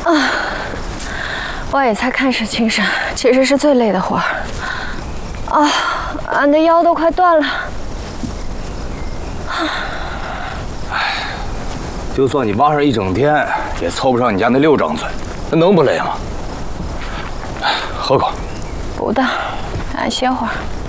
我也才看似轻省，其实是最累的活儿。俺的腰都快断了。 就算你挖上一整天，也凑不上你家那6张嘴，那能不累吗？喝口。 不的，俺歇会儿。